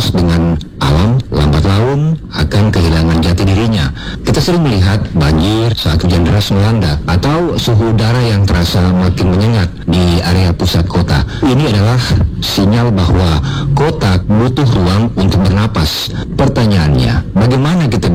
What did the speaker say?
harmonis dengan alam, lambat laun akan kehilangan jati dirinya. Kita sering melihat banjir saat hujan deras melanda atau suhu udara yang terasa makin menyengat di area pusat kota. Ini adalah sinyal bahwa kota butuh ruang untuk bernapas. Pertanyaannya,